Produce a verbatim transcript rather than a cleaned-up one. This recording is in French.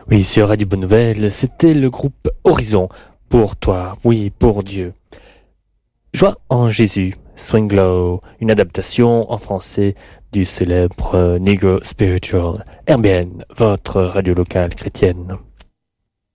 Oui, sur Radio Bonne Nouvelle, c'était le groupe Horizon. Pour toi, oui, pour Dieu. Joie en Jésus, Swing Low, une adaptation en français du célèbre Negro Spiritual. R B N, votre radio locale chrétienne.